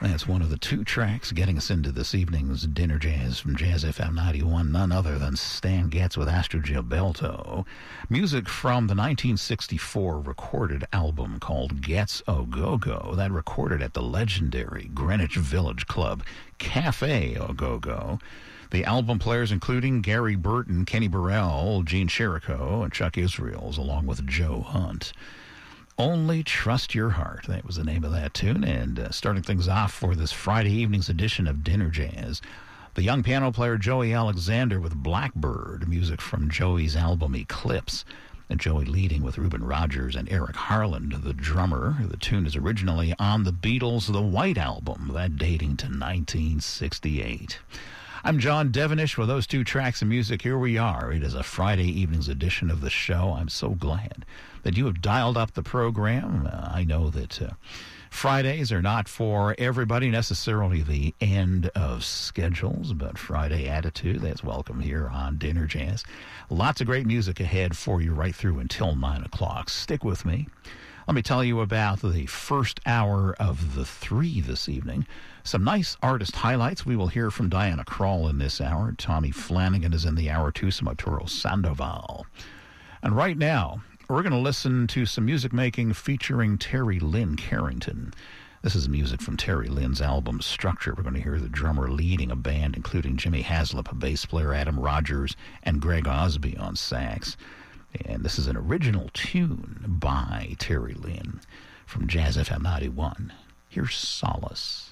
That's one of the two tracks getting us into this evening's Dinner Jazz from Jazz FM 91, none other than Stan Getz with Astro Gilberto. Music from the 1964 recorded album called Getz A Go-Go, that recorded at the legendary Greenwich Village Club, Cafe A Go-Go. The album players including Gary Burton, Kenny Burrell, Gene Chirico, and Chuck Israels, along with Joe Hunt. Only Trust Your Heart. That was the name of that tune. And starting things off for this Friday evening's edition of Dinner Jazz, the young piano player Joey Alexander with Blackbird, music from Joey's album Eclipse. And Joey leading with Reuben Rogers and Eric Harland, the drummer. The tune is originally on the Beatles' The White Album, that dating to 1968. I'm John Devenish with those two tracks of music. Here we are. It is a Friday evening's edition of the show. I'm so glad that you have dialed up the program. I know that Fridays are not for everybody necessarily the end of schedules, but Friday attitude, that's welcome here on Dinner Jazz. Lots of great music ahead for you right through until 9 o'clock. Stick with me. Let me tell you about the first hour of the 3 this evening. Some nice artist highlights. We will hear from Diana Krall in this hour. Tommy Flanagan is in the hour 2, some Arturo Sandoval. And right now, we're going to listen to some music making featuring Terry Lynn Carrington. This is music from Terry Lynn's album Structure. We're going to hear the drummer leading a band, including Jimmy Haslip, a bass player, Adam Rogers, and Greg Osby on sax. And this is an original tune by Terry Lynn from Jazz FM 91. Here's Solace.